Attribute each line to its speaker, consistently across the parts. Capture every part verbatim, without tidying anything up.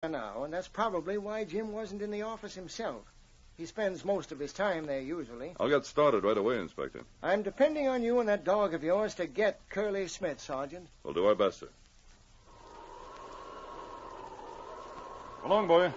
Speaker 1: now, and that's probably why Jim wasn't in the office himself. He spends most of his time there usually.
Speaker 2: I'll get started right away, Inspector.
Speaker 1: I'm depending on you and that dog of yours to get Curly Smith, Sergeant.
Speaker 2: We'll do our best, sir. Come along, boy.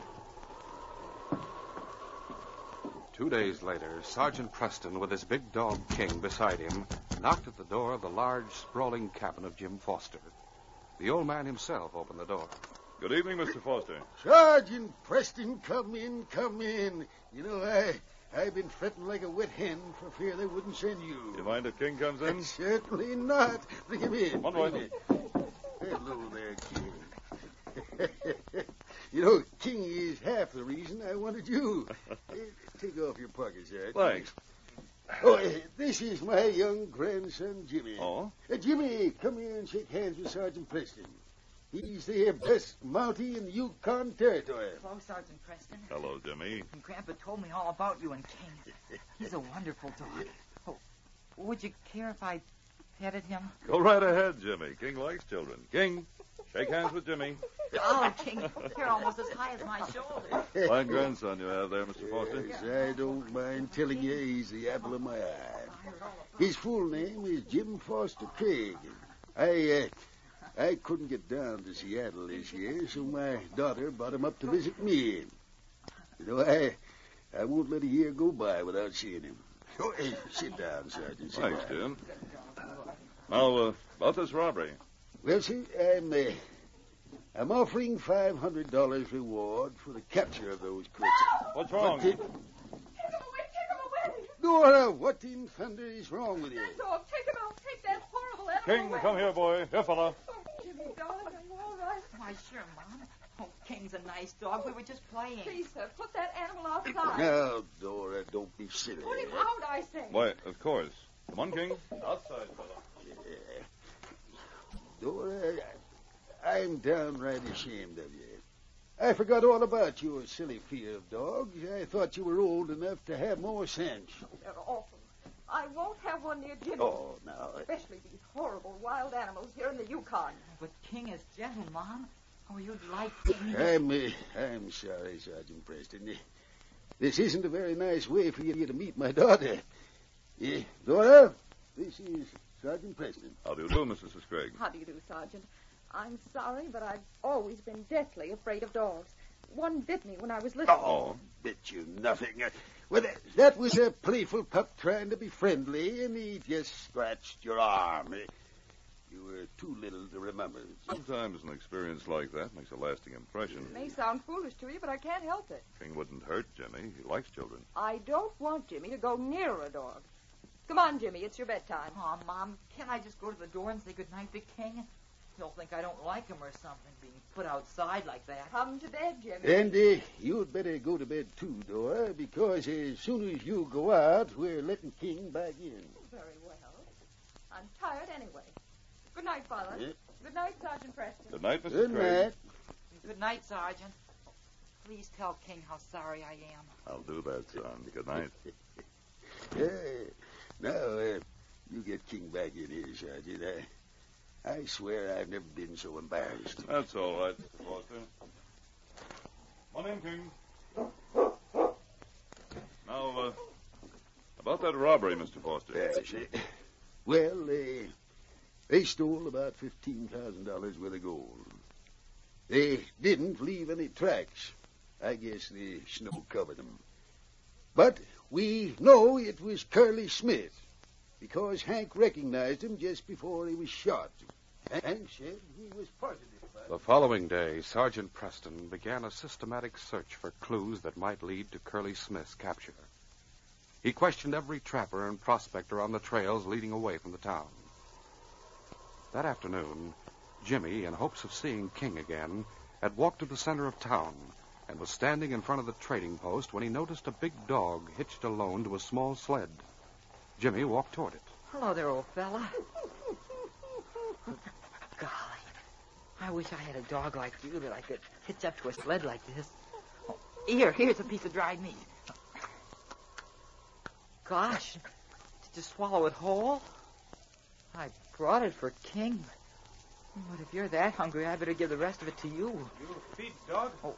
Speaker 3: Two days later, Sergeant Preston, with his big dog King beside him, knocked at the door of the large, sprawling cabin of Jim Foster. The old man himself opened the door.
Speaker 2: Good evening, Mister Foster.
Speaker 4: Sergeant Preston, come in, come in. You know, I, I've been fretting like a wet hen for fear they wouldn't send you.
Speaker 2: You mind if King comes in?
Speaker 4: Certainly not. Bring him in.
Speaker 2: One way.
Speaker 4: Hello there, King. You know, King is half the reason I wanted you. Uh, take off your pocket, Sergeant.
Speaker 2: Thanks.
Speaker 4: Oh, uh, this is my young grandson, Jimmy.
Speaker 2: Oh?
Speaker 4: Uh, Jimmy, come here and shake hands with Sergeant Preston. He's the best Mountie in the Yukon Territory.
Speaker 5: Hello, Sergeant Preston.
Speaker 2: Hello, Jimmy.
Speaker 5: And Grandpa told me all about you and King. He's a wonderful dog. Oh, would you care if I petted him?
Speaker 2: Go right ahead, Jimmy. King likes children. King, shake hands with Jimmy.
Speaker 5: Oh, King, you're almost as high as my shoulder.
Speaker 2: Fine grandson you have there, Mister Foster.
Speaker 4: Yes, I don't mind telling you he's the apple of my eye. His full name is Jim Foster Craig. I, uh, I couldn't get down to Seattle this year, so my daughter brought him up to visit me. You know, I, I won't let a year go by without seeing him. Oh, hey, sit down, Sergeant. Sit
Speaker 2: Thanks,
Speaker 4: down.
Speaker 2: Jim. Now, uh, about this robbery.
Speaker 4: Well, sir, I'm, uh, I'm offering five hundred dollars reward for the capture of those crooks.
Speaker 2: What's wrong?
Speaker 4: What the-
Speaker 6: Take him away, take him away.
Speaker 4: Dora, what in thunder is wrong with you?
Speaker 6: That dog, take him out. Take that horrible animal
Speaker 2: King,
Speaker 6: away.
Speaker 2: come here, boy. Here, fella.
Speaker 6: Oh, Jimmy, darling, are you all right?
Speaker 5: Why, sure, Mom. Oh, King's a nice dog. We were just playing.
Speaker 6: Please, sir, put that animal outside.
Speaker 4: Now, Dora, don't be silly.
Speaker 6: Put him out, I say.
Speaker 2: Why, of course. Come on, King. Outside, fella.
Speaker 4: Yeah. Dora, I, I'm downright ashamed of you. I forgot all about your silly fear of dogs. I thought you were old enough to have more sense.
Speaker 6: They're awful. I won't have one near Jimmy.
Speaker 4: Oh, now.
Speaker 6: Especially these horrible wild animals here in the Yukon.
Speaker 5: But King is gentle, Mom. Oh, you'd like King.
Speaker 4: I'm, uh, I'm sorry, Sergeant Preston. This isn't a very nice way for you to meet my daughter. Uh, Dora, this is Sergeant Preston.
Speaker 2: How do you do, Missus Craig?
Speaker 6: How do you do, Sergeant? I'm sorry, but I've always been deathly afraid of dogs. One bit me when I was little.
Speaker 4: Oh, bit you nothing. Uh, well, that, that was a playful pup trying to be friendly, and he just scratched your arm. Uh, you were too little to remember.
Speaker 2: Sometimes an experience like that makes a lasting impression.
Speaker 6: It may sound foolish to you, but I can't help it.
Speaker 2: King wouldn't hurt Jimmy. He likes children.
Speaker 6: I don't want Jimmy to go near a dog. Come on, Jimmy, it's your bedtime.
Speaker 5: Oh, Mom, can't I just go to the door and say goodnight to King? He'll think I don't like him or something, being put outside like that.
Speaker 6: Come to bed, Jimmy.
Speaker 4: And uh, you'd better go to bed, too, Dora, because as soon as you go out, we're letting King back in.
Speaker 6: Very well. I'm tired anyway. Good night, Father.
Speaker 4: Yeah.
Speaker 6: Good night, Sergeant Preston.
Speaker 2: Good night, Missus
Speaker 4: Good
Speaker 2: Craig.
Speaker 4: night.
Speaker 5: Good night, Sergeant. Please tell King how sorry I am.
Speaker 2: I'll do that, son. Good night.
Speaker 4: Yeah. Now, uh, you get King back in here, Sergeant. I, I swear I've never been so embarrassed.
Speaker 2: That's all right, Mister Foster. Come on in, King. Now, uh, about that robbery, Mister Foster.
Speaker 4: Yes, uh, well, uh, they stole about fifteen thousand dollars worth of gold. They didn't leave any tracks. I guess the snow covered them. But we know it was Curly Smith because Hank recognized him just before he was shot. Hank said he was positive about it.
Speaker 3: The following day, Sergeant Preston began a systematic search for clues that might lead to Curly Smith's capture. He questioned every trapper and prospector on the trails leading away from the town. That afternoon, Jimmy, in hopes of seeing King again, had walked to the center of town and was standing in front of the trading post when he noticed a big dog hitched alone to a small sled. Jimmy walked toward it.
Speaker 5: Hello there, old fella. Golly, I wish I had a dog like you that I could hitch up to a sled like this. Oh, here, here's a piece of dried meat. Gosh, did you swallow it whole? I brought it for King. But if you're that hungry, I better give the rest of it to you.
Speaker 7: You feed dog?
Speaker 5: Oh,